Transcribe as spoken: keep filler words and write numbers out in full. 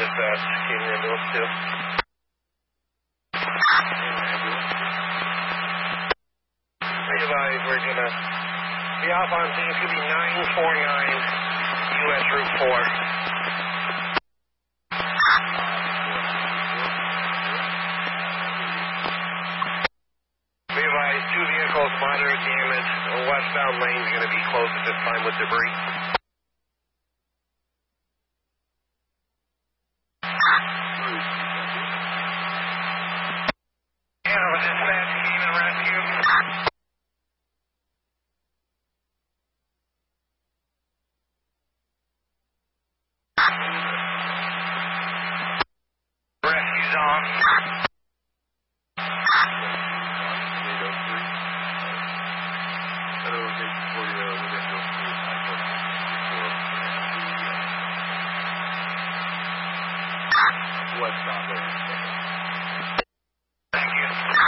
dispatch. Came in ambulance too. Be advised, we're gonna be off on scene. It's gonna be nine four nine U S Route four. Be advised, two vehicles moderate damage. The westbound lane is gonna be closed at this time with debris. Hanover dispatch, came in rescue. Rescue's on. What's not there?